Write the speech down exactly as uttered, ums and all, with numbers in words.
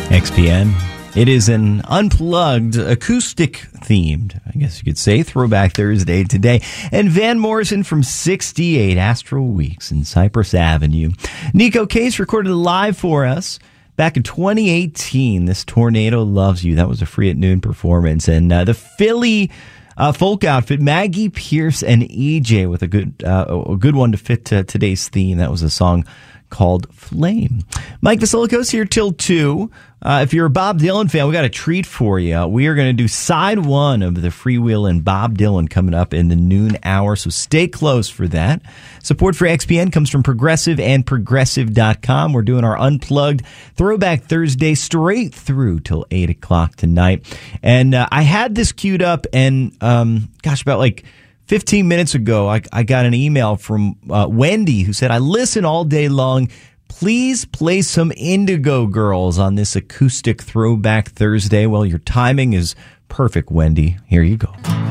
X P N. It is an unplugged, acoustic-themed, I guess you could say, Throwback Thursday today. And Van Morrison from sixty-eight Astral Weeks in Cypress Avenue. Nico Case recorded live for us back in twenty eighteen. This Tornado Loves You. That was a Free at Noon performance. And uh, the Philly uh, folk outfit, Maggie Pierce and E J, with a good uh, a good one to fit uh, today's theme. That was a song called Flame. Mike Vasilikos here till two. Uh, if you're a Bob Dylan fan, we got a treat for you. We are going to do side one of the Freewheelin' Bob Dylan coming up in the noon hour, so stay close for that. Support for X P N comes from Progressive and Progressive dot com. We're doing our Unplugged Throwback Thursday straight through till eight o'clock tonight. And uh, I had this queued up, and um, gosh, about like fifteen minutes ago, I, I got an email from uh, Wendy who said, I listen all day long. Please play some Indigo Girls on this acoustic Throwback Thursday. Well, your timing is perfect, Wendy. Here you go.